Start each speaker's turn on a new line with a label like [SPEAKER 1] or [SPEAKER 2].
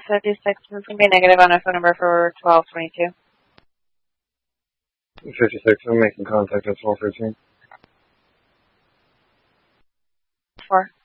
[SPEAKER 1] 56. This is going to be negative on a phone number for 1222.
[SPEAKER 2] 56, I'm making contact at 1213.
[SPEAKER 1] 4.